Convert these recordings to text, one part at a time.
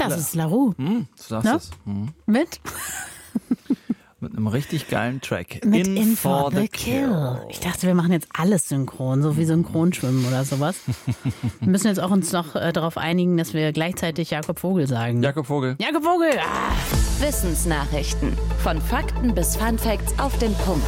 Das ist LaRue. Du sagst es. Mit einem richtig geilen Track. In for the Kill. Ich dachte, wir machen jetzt alles synchron, so wie Synchronschwimmen oder sowas. Wir müssen jetzt auch uns noch darauf einigen, dass wir gleichzeitig Jakob Vogel sagen. Jakob Vogel. Jakob Vogel! Ah. Wissensnachrichten. Von Fakten bis Funfacts auf den Punkt.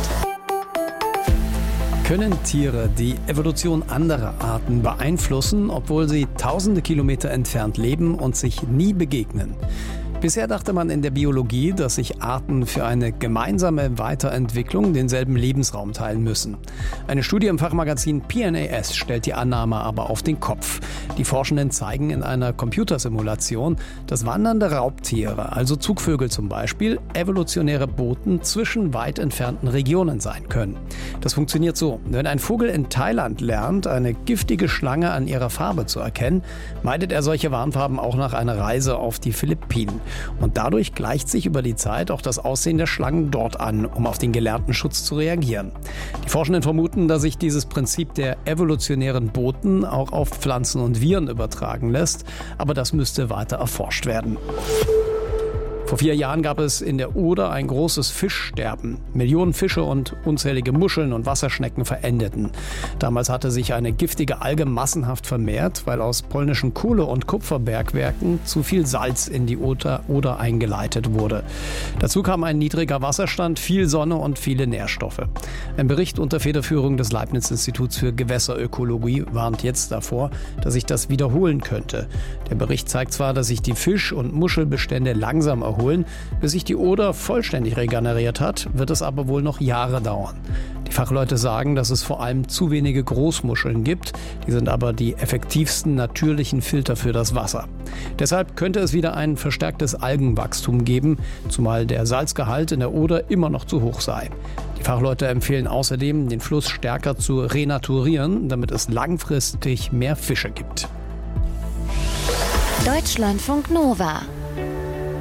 Können Tiere die Evolution anderer Arten beeinflussen, obwohl sie tausende Kilometer entfernt leben und sich nie begegnen? Bisher dachte man in der Biologie, dass sich Arten für eine gemeinsame Weiterentwicklung denselben Lebensraum teilen müssen. Eine Studie im Fachmagazin PNAS stellt die Annahme aber auf den Kopf. Die Forschenden zeigen in einer Computersimulation, dass wandernde Raubtiere, also Zugvögel zum Beispiel, evolutionäre Boten zwischen weit entfernten Regionen sein können. Das funktioniert so: Wenn ein Vogel in Thailand lernt, eine giftige Schlange an ihrer Farbe zu erkennen, meidet er solche Warnfarben auch nach einer Reise auf die Philippinen. Und dadurch gleicht sich über die Zeit auch das Aussehen der Schlangen dort an, um auf den gelernten Schutz zu reagieren. Die Forschenden vermuten, dass sich dieses Prinzip der evolutionären Boten auch auf Pflanzen und Viren übertragen lässt, aber das müsste weiter erforscht werden. Vor 4 Jahren gab es in der Oder ein großes Fischsterben. Millionen Fische und unzählige Muscheln und Wasserschnecken verendeten. Damals hatte sich eine giftige Alge massenhaft vermehrt, weil aus polnischen Kohle- und Kupferbergwerken zu viel Salz in die Oder eingeleitet wurde. Dazu kam ein niedriger Wasserstand, viel Sonne und viele Nährstoffe. Ein Bericht unter Federführung des Leibniz-Instituts für Gewässerökologie warnt jetzt davor, dass sich das wiederholen könnte. Der Bericht zeigt zwar, dass sich die Fisch- und Muschelbestände langsam erholen. Bis sich die Oder vollständig regeneriert hat, wird es aber wohl noch Jahre dauern. Die Fachleute sagen, dass es vor allem zu wenige Großmuscheln gibt. Die sind aber die effektivsten natürlichen Filter für das Wasser. Deshalb könnte es wieder ein verstärktes Algenwachstum geben, zumal der Salzgehalt in der Oder immer noch zu hoch sei. Die Fachleute empfehlen außerdem, den Fluss stärker zu renaturieren, damit es langfristig mehr Fische gibt. Deutschlandfunk Nova